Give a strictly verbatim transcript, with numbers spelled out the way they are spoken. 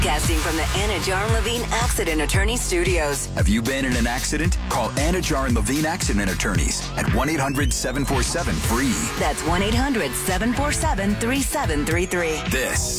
Casting from the Anna Jar and Levine Accident Attorney Studios. Have you been in an accident? Call Anna Jar and Levine Accident Attorneys at one eight hundred seven four seven free. That's one eight hundred seven four seven three seven three three. This